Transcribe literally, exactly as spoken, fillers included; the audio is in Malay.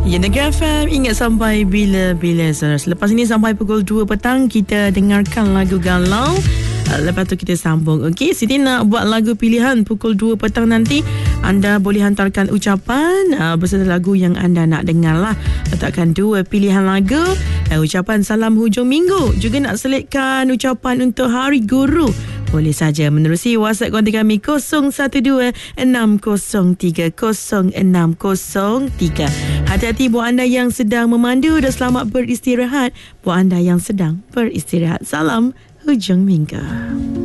Ya, Negara F M, ingat sampai bila-bila. Selepas ini sampai pukul dua petang kita dengarkan lagu galau. Uh, lepas tu kita sambung. Okey, Siti nak buat lagu pilihan pukul dua petang nanti. Anda boleh hantarkan ucapan uh, beserta lagu yang anda nak dengar lah. Letakkan dua pilihan lagu. Uh, ucapan salam hujung minggu. Juga nak selitkan ucapan untuk Hari Guru. Boleh saja menerusi WhatsApp konti kami kosong satu dua enam kosong tiga kosong enam kosong tiga. Hati-hati buat anda yang sedang memandu dan selamat beristirahat. Buat anda yang sedang beristirahat. Salam hujung minggu.